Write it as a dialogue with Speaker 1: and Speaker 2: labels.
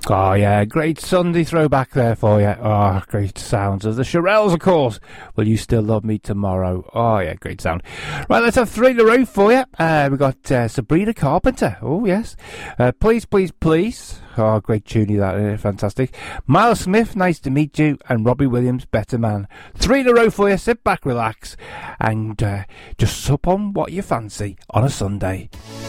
Speaker 1: Oh, yeah, great Sunday throwback there for you. Oh, great sounds of the Shirelles, of course. Will You Still Love Me Tomorrow? Oh, yeah, great sound. Right, let's have three in a row for you. We've got Sabrina Carpenter. Oh, yes. Please, Please, Please. Oh, great tuning that, fantastic. Miles Smith, Nice to Meet You, and Robbie Williams, Better Man. Three in a row for you. Sit back, relax, and just sup on what you fancy on a Sunday.